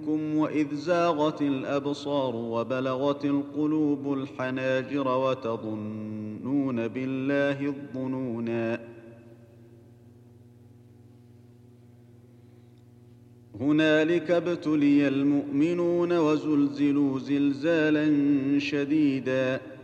وإذ زاغت الأبصار وبلغت القلوب الحناجر وتظنون بالله الظنونا هنالك ابتلي المؤمنون وزلزلوا زلزالا شديدا